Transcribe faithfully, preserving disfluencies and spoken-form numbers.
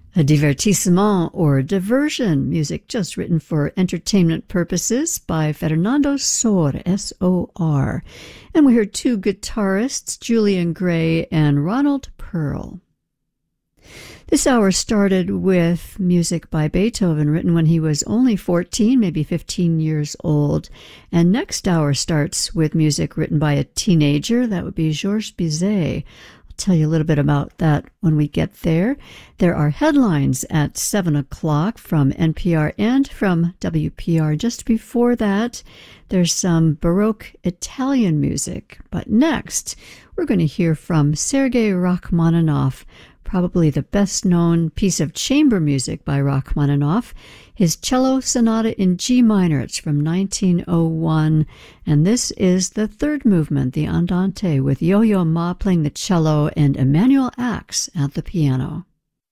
A divertissement or diversion, music just written for entertainment purposes by Fernando Sor, S O R. And we heard two guitarists, Julian Gray and Ronald Pearl. This hour started with music by Beethoven, written when he was only fourteen, maybe fifteen years old. And next hour starts with music written by a teenager. That would be Georges Bizet. Tell you a little bit about that when we get there. There are headlines at seven o'clock from N P R and from W P R. Just before that, there's some Baroque Italian music. But next, we're going to hear from Sergei Rachmaninoff, probably the best-known piece of chamber music by Rachmaninoff, his Cello Sonata in G minor. It's from nineteen oh one, and this is the third movement, the Andante, with Yo-Yo Ma playing the cello and Emanuel Ax at the piano.